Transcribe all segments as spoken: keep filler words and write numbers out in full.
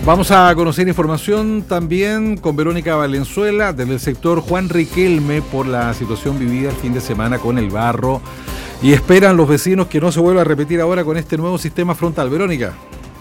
Vamos a conocer información también con Verónica Valenzuela desde el sector Juan Riquelme por la situación vivida el fin de semana con el barro, y esperan los vecinos que no se vuelva a repetir ahora con este nuevo sistema frontal. Verónica.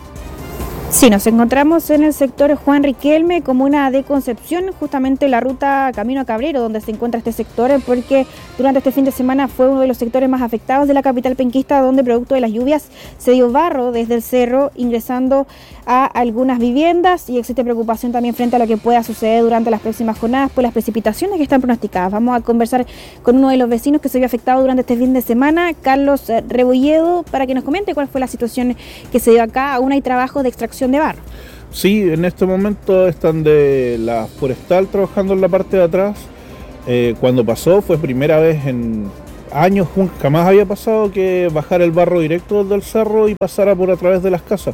Sí, nos encontramos en el sector Juan Riquelme, comuna de Concepción, justamente la ruta Camino a Cabrero, donde se encuentra este sector, porque durante este fin de semana fue uno de los sectores más afectados de la capital penquista, donde producto de las lluvias se dio barro desde el cerro, ingresando a algunas viviendas, y existe preocupación también frente a lo que pueda suceder durante las próximas jornadas por las precipitaciones que están pronosticadas. Vamos a conversar con uno de los vecinos que se vio afectado durante este fin de semana, Carlos Rebolledo, para que nos comente cuál fue la situación que se dio acá. Aún hay trabajo de extracción de barro. Sí, en este momento están de la forestal trabajando en la parte de atrás. Eh, cuando pasó fue primera vez en años, jamás había pasado que bajara el barro directo del cerro y pasara por a través de las casas.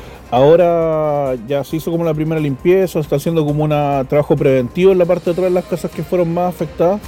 Ahora ya se hizo como la primera limpieza, se está haciendo como un trabajo preventivo en la parte de atrás de las casas que fueron más afectadas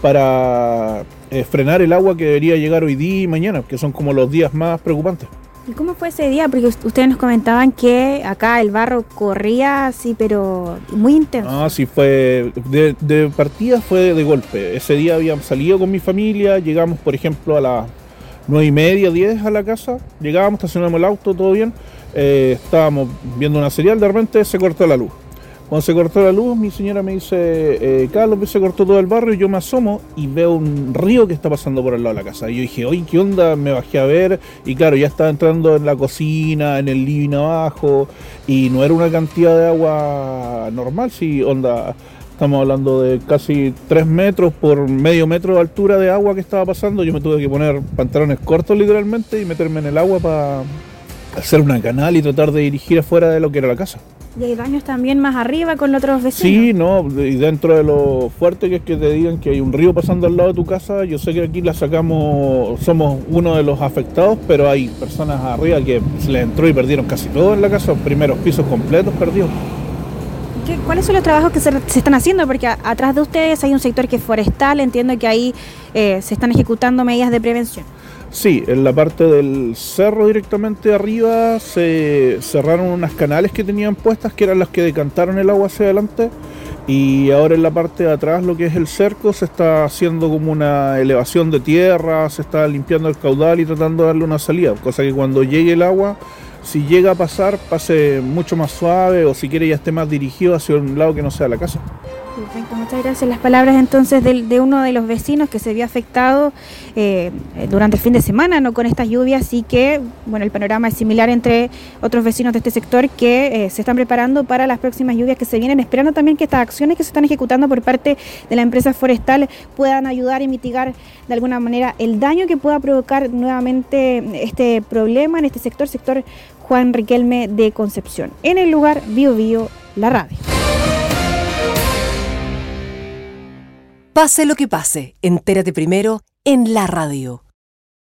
para eh, frenar el agua que debería llegar hoy día y mañana, que son como los días más preocupantes. ¿Y cómo fue ese día? Porque ustedes nos comentaban que acá el barro corría así, pero muy intenso. Ah, sí, fue de, de partida fue de golpe. Ese día habíamos salido con mi familia, llegamos por ejemplo a las nueve y media, diez a la casa, llegábamos, estacionamos el auto, todo bien, eh, estábamos viendo una serial, de repente se cortó la luz. Cuando se cortó la luz, mi señora me dice, eh, Carlos, se cortó todo el barrio, y yo me asomo y veo un río que está pasando por al lado de la casa. Y yo dije, oye, ¿qué onda? Me bajé a ver, y claro, ya estaba entrando en la cocina, en el living abajo, y no era una cantidad de agua normal, sí, onda, estamos hablando de casi tres metros por medio metro de altura de agua que estaba pasando. Yo me tuve que poner pantalones cortos literalmente y meterme en el agua para hacer una canal y tratar de dirigir afuera de lo que era la casa. ¿Y hay daños también más arriba con los otros vecinos? Sí, no, y dentro de lo fuerte que es que te digan que hay un río pasando al lado de tu casa, yo sé que aquí la sacamos, somos uno de los afectados, pero hay personas arriba que se les entró y perdieron casi todo en la casa, primeros pisos completos perdidos. ¿Qué, ¿Cuáles son los trabajos que se, se están haciendo? Porque a, atrás de ustedes hay un sector que es forestal, entiendo que ahí eh, se están ejecutando medidas de prevención. Sí, en la parte del cerro directamente arriba se cerraron unas canales que tenían puestas, que eran las que decantaron el agua hacia adelante, y ahora en la parte de atrás, lo que es el cerco, se está haciendo como una elevación de tierra, se está limpiando el caudal y tratando de darle una salida, cosa que cuando llegue el agua, si llega a pasar, pase mucho más suave, o si quiere ya esté más dirigido hacia un lado que no sea la casa. Perfecto, muchas gracias. Las palabras entonces de, de uno de los vecinos que se vio afectado eh, durante el fin de semana, no con estas lluvias, y que, bueno, el panorama es similar entre otros vecinos de este sector que eh, se están preparando para las próximas lluvias que se vienen, esperando también que estas acciones que se están ejecutando por parte de la empresa forestal puedan ayudar y mitigar de alguna manera el daño que pueda provocar nuevamente este problema en este sector, sector Juan Riquelme de Concepción. En el lugar, Bio Bio, la radio. Pase lo que pase, entérate primero en la radio.